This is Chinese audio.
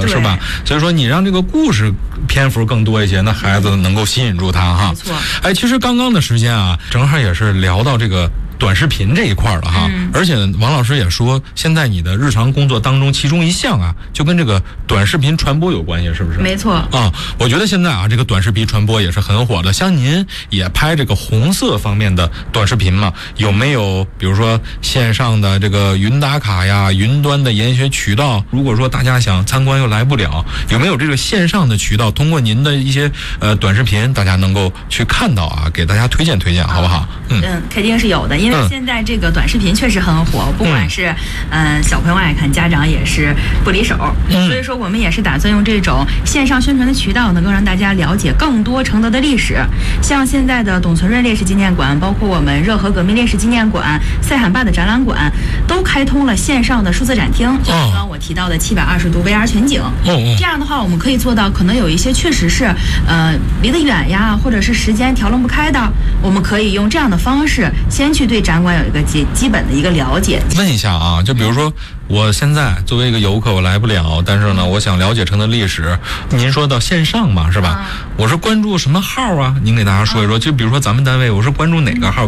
是吧？所以说你让这个故事篇幅更多一些，那孩子能够吸引住他哈。 没错。 哎，其实刚刚的时间啊，正好也是聊到这个短视频这一块了哈，而且王老师也说，现在你的日常工作当中，其中一项啊，就跟这个短视频传播有关系，是不是？ 没错啊，我觉得现在啊，这个短视频传播也是很火的。像您也拍这个红色方面的短视频嘛，有没有比如说线上的这个云打卡呀、云端的研学渠道？如果说大家想参观又来不了，有没有这个线上的渠道？通过您的一些短视频，大家能够去看到啊，给大家推荐推荐，好不好？ 肯定是有的，因为现在这个短视频确实很火，不管是小朋友爱看，家长也是不离手。所以说我们也是打算用这种线上宣传的渠道，能够让大家了解更多承德的历史。像现在的董存瑞烈士纪念馆，包括我们热河革命烈士纪念馆、塞罕坝的展览馆，都开通了线上的数字展厅，就刚刚我提到的720度 VR 全景。这样的话，我们可以做到，可能有一些确实是离得远呀，或者是时间调弄不开的，我们可以用这样的方式，先去对展馆有一个基本的一个了解。 问一下啊，就比如说我现在作为一个游客，我来不了，但是呢，我想了解承德历史。您说到线上嘛，是吧？我是关注什么号啊？您给大家说一说。就比如说咱们单位，我是关注哪个号？